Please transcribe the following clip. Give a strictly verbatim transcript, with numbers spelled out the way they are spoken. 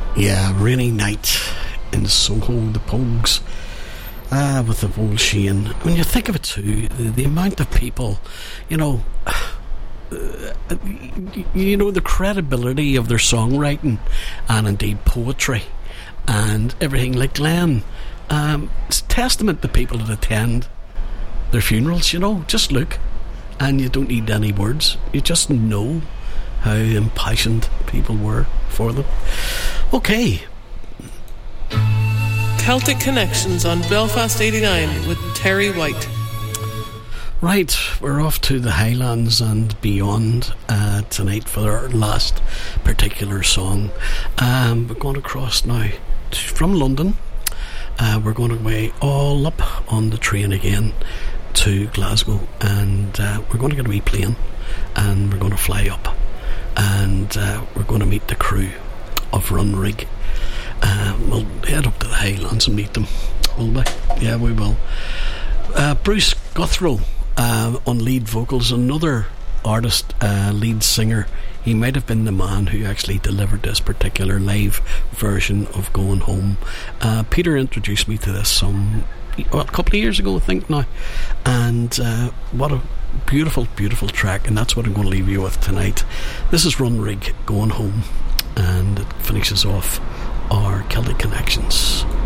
Yeah, Rainy Night in Soho, the Pogues, ah, with the old Shane. When you think of it too, the, the amount of people, you know, uh, you know, the credibility of their songwriting and indeed poetry and everything. Like Glenn, um, it's a testament to people that attend their funerals. You know, just look, and you don't need any words. You just know how impassioned people were for them. Okay. Celtic Connections on Belfast eighty-nine with Terry White. Right, we're off to the Highlands and beyond uh, tonight for our last particular song. Um, we're going across now to, from London. Uh, we're going away all up on the train again to Glasgow, and uh, we're going to get a wee plane, and we're going to fly up, and uh, we're going to meet the crew of Runrig. Uh, we'll head up to the Highlands and meet them, will we? Yeah, we will. Uh, Bruce Guthrow uh, on lead vocals, another artist, uh, lead singer. He might have been the man who actually delivered this particular live version of Going Home. Uh, Peter introduced me to this some well, a couple of years ago, I think now, and uh, what a beautiful, beautiful track, and that's what I'm going to leave you with tonight. This is Runrig, Going Home, and it finishes off our Celtic Connections.